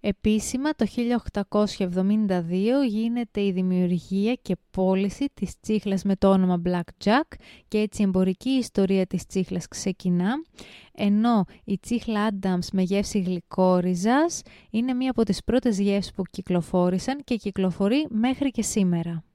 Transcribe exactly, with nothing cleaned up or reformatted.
Επίσημα το χίλια οκτακόσια εβδομήντα δύο γίνεται η δημιουργία και πώληση της τσίχλας με το όνομα Black Jack και έτσι η εμπορική ιστορία της τσίχλας ξεκινά, ενώ η τσίχλα Adams με γεύση γλυκόριζας είναι μία από τις πρώτες γεύσεις που κυκλοφόρησαν και κυκλοφορεί μέχρι και σήμερα.